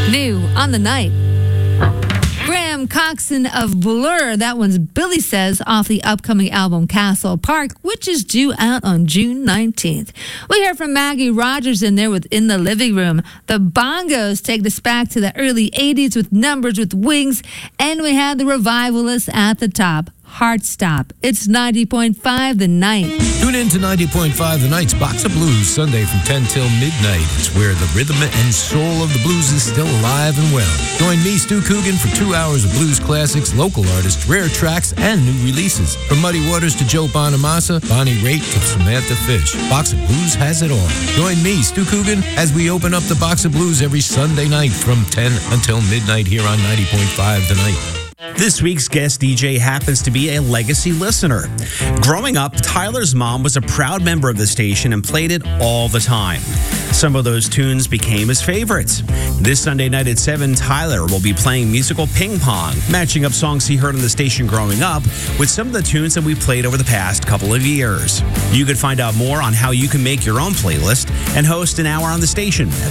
New on the night. Graham Coxon of Blur. That one's Billy Says off the upcoming album Castle Park, which is due out on June 19th. We hear from Maggie Rogers in there with In the Living Room. The Bongos take us back to the early 80s with Numbers with Wings. And we had the Revivalists at the top. Heartstop. It's 90.5 The Night. Tune in to 90.5 The Night's Box of Blues, Sunday from 10 till midnight. It's where the rhythm and soul of the blues is still alive and well. Join me, Stu Coogan, for 2 hours of blues classics, local artists, rare tracks, and new releases. From Muddy Waters to Joe Bonamassa, Bonnie Raitt to Samantha Fish. Box of Blues has it all. Join me, Stu Coogan, as we open up the Box of Blues every Sunday night from 10 until midnight here on 90.5 The Night. This week's guest DJ happens to be a legacy listener. Growing up, Tyler's mom was a proud member of the station and played it all the time. Some of those tunes became his favorites. This Sunday night at 7, Tyler will be playing musical ping pong, matching up songs he heard on the station growing up with some of the tunes that we played over the past couple of years. You could find out more on how you can make your own playlist and host an hour on the station at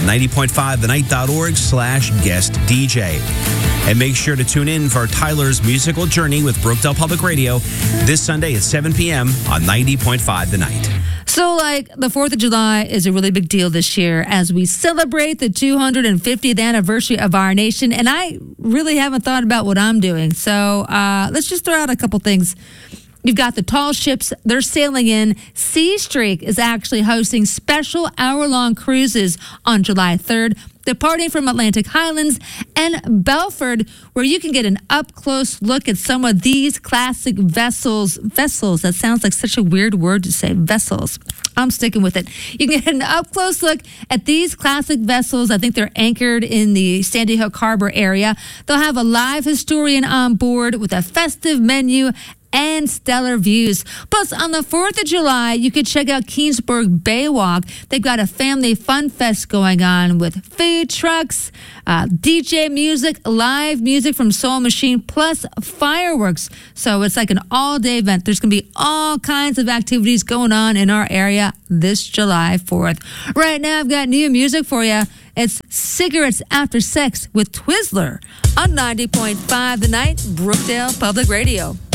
90.5thennight.org/guest DJ. And make sure to tune in for Tyler's musical journey with Brookdale Public Radio this Sunday at 7 p.m. on 90.5 The Night. So, the 4th of July is a really big deal this year as we celebrate the 250th anniversary of our nation. And I really haven't thought about what I'm doing. So, let's just throw out a couple things. You've got the tall ships. They're sailing in. Sea Streak is actually hosting special hour-long cruises on July 3rd, departing from Atlantic Highlands and Belford, where you can get an up-close look at some of these classic vessels. Vessels, that sounds like such a weird word to say, vessels. I'm sticking with it. You can get an up-close look at these classic vessels. I think they're anchored in the Sandy Hook Harbor area. They'll have a live historian on board with a festive menu and stellar views. Plus, on the 4th of July, you can check out Keensburg Baywalk. They've got a family fun fest going on with food trucks, DJ music, live music from Soul Machine, plus fireworks. So it's like an all-day event. There's going to be all kinds of activities going on in our area this July 4th. Right now, I've got new music for you. It's Cigarettes After Sex with Twizzler on 90.5 The Night, Brookdale Public Radio.